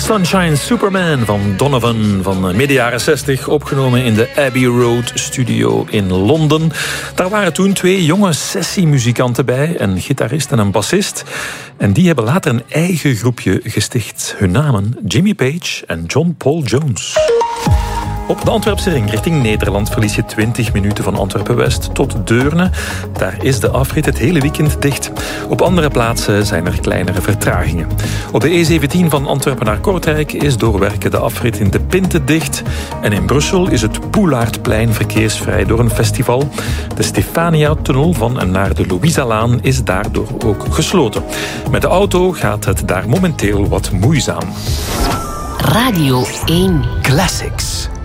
Sunshine Superman van Donovan van midden jaren 60, opgenomen in de Abbey Road Studio in Londen. Daar waren toen 2 jonge sessiemuzikanten bij, een gitarist en een bassist. En die hebben later een eigen groepje gesticht. Hun namen Jimmy Page en John Paul Jones. Op de Antwerpse ring richting Nederland verlies je 20 minuten van Antwerpen-West tot Deurne. Daar is de afrit het hele weekend dicht. Op andere plaatsen zijn er kleinere vertragingen. Op de E17 van Antwerpen naar Kortrijk is door werken de afrit in de Pinte dicht. En in Brussel is het Poelaardplein verkeersvrij door een festival. De Stefania-tunnel van en naar de Louisa-laan is daardoor ook gesloten. Met de auto gaat het daar momenteel wat moeizaam. Radio 1 Classics.